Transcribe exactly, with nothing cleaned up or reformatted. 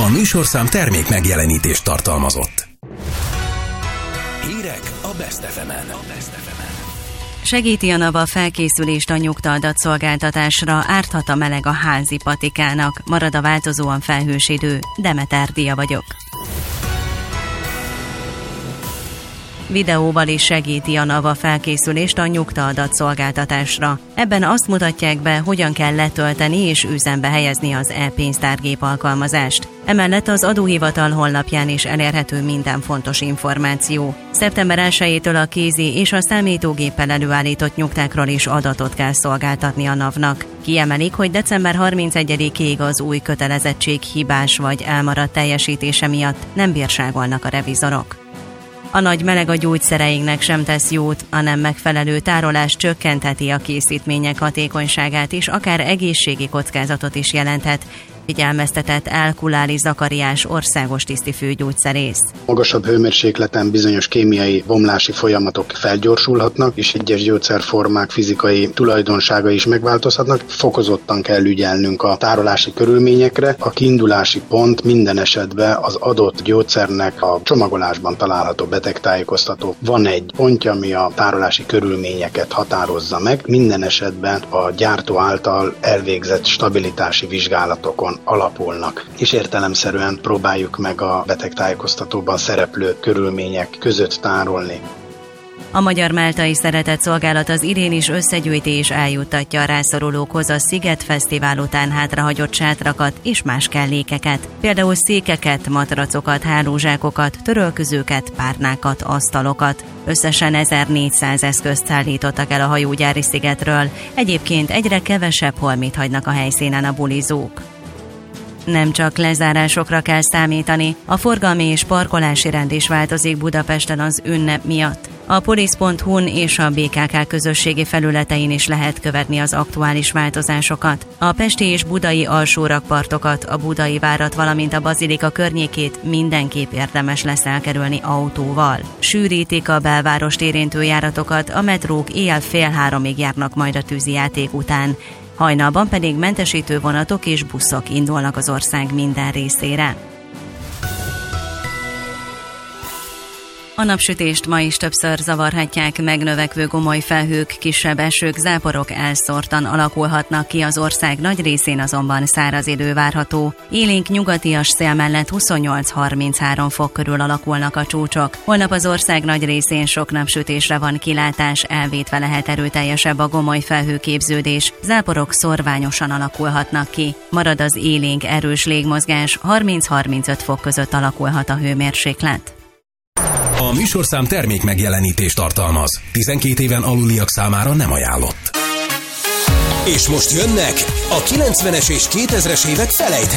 A műsorszám termék megjelenítést tartalmazott. Hírek a Best ef emen. Segíti a NAV a felkészülést a nyugta adatszolgáltatásra, árthat a meleg a házi patikának, marad a változóan felhős idő. Demeter Dia vagyok. Videóval is segíti a NAV a felkészülést a nyugta adatszolgáltatásra. Ebben azt mutatják be, hogyan kell letölteni és üzembe helyezni az e-pénztárgép alkalmazást. Emellett az adóhivatal honlapján is elérhető minden fontos információ. szeptember elsejétől a kézi és a számítógéppel előállított nyugtákról is adatot kell szolgáltatni a NAV-nak. Kiemelik, hogy december harmincegyedikéig az új kötelezettség hibás vagy elmaradt teljesítése miatt nem bírságolnak a revizorok. A nagy meleg a gyógyszereinknek sem tesz jót, a nem megfelelő tárolás csökkentheti a készítmények hatékonyságát és akár egészségi kockázatot is jelenthet, figyelmeztetett Elkuláli Zakariás országos tisztifőgyógyszerész. Magasabb hőmérsékleten bizonyos kémiai bomlási folyamatok felgyorsulhatnak, és egyes gyógyszerformák fizikai tulajdonságai is megváltozhatnak. Fokozottan kell ügyelnünk a tárolási körülményekre. A kiindulási pont minden esetben az adott gyógyszernek a csomagolásban található betegtájékoztató. Van egy pontja, ami a tárolási körülményeket határozza meg. Minden esetben a gyártó által elvégzett stabilitási vizsgálatokon alapulnak, és értelemszerűen próbáljuk meg a betegtájékoztatóban szereplő körülmények között tárolni. A Magyar Máltai Szeretett Szolgálat az idén is összegyűjti és eljuttatja a rászorulókhoz a Sziget Fesztivál után hátrahagyott sátrakat és más kellékeket, például székeket, matracokat, hálózsákokat, törölközőket, párnákat, asztalokat. Összesen ezernégyszáz eszközt szállítottak el a hajógyári szigetről, egyébként egyre kevesebb holmit hagynak a helyszínen a bulizók. Nem csak lezárásokra kell számítani, a forgalmi és parkolási rend is változik Budapesten az ünnep miatt. A polisz pont hu-n és a bé ká ká közösségi felületein is lehet követni az aktuális változásokat. A pesti és budai alsórakpartokat, a budai várat, valamint a bazilika környékét mindenképp érdemes lesz elkerülni autóval. Sűrítik a belvárost érintő járatokat, a metrók éjjel fél háromig járnak majd a tűzijáték után. Hajnalban pedig mentesítő vonatok és buszok indulnak az ország minden részére. A napsütést ma is többször zavarhatják megnövekvő gomoly felhők, kisebb esők, záporok elszórtan alakulhatnak ki, az ország nagy részén azonban száraz idő várható. Élénk nyugatias szél mellett huszonnyolc-harminchárom fok körül alakulnak a csúcsok. Holnap az ország nagy részén sok napsütésre van kilátás, elvétve lehet erőteljesebb a gomoly felhőképződés, záporok szorványosan alakulhatnak ki. Marad az élénk erős légmozgás, harminc-harmincöt fok között alakulhat a hőmérséklet. A műsorszám termék megjelenítést tartalmaz. tizenkét éven aluliak számára nem ajánlott. És most jönnek a kilencvenes és kétezres évek felejthetetlen